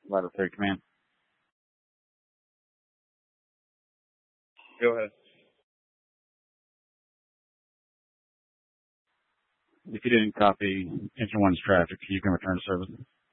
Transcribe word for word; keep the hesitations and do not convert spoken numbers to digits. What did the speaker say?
Letter three, command. Go ahead. If you didn't copy engine one's traffic, you can return to service.